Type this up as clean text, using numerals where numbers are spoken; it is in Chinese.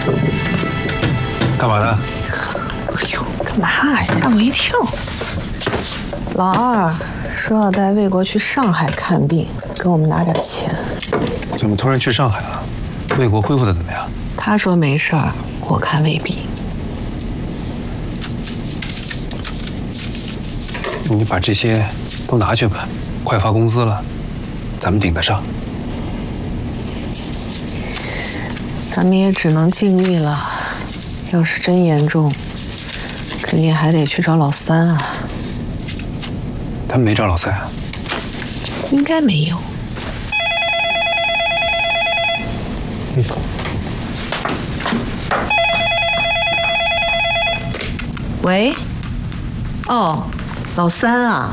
干嘛呢？ 哎呦，干嘛？吓我一跳！老二说要带魏国去上海看病，给我们拿点钱。 怎么突然去上海了？魏国恢复的怎么样？ 他说没事儿，我看未必。 你把这些都拿去吧，快发工资了，咱们顶得上。 咱们也只能尽力了。要是真严重，肯定还得去找老三啊。 他们没找老三啊？ 应该没有。喂，哦，老三啊。